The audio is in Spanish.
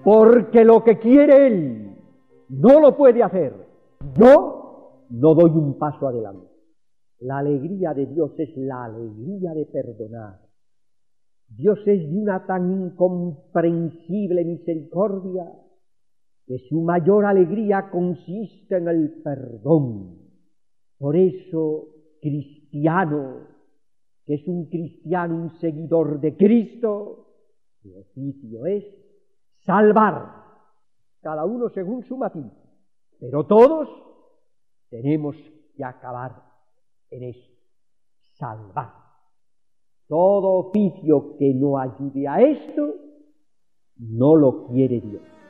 porque lo que quiere Él no lo puede hacer. Yo no doy un paso adelante. La alegría de Dios es la alegría de perdonar. Dios es de una tan incomprensible misericordia que su mayor alegría consiste en el perdón. Por eso, cristiano, que es un cristiano, un seguidor de Cristo, su oficio es salvar, cada uno según su matiz, pero todos tenemos que acabar en eso, salvar. Todo oficio que no ayude a esto, no lo quiere Dios.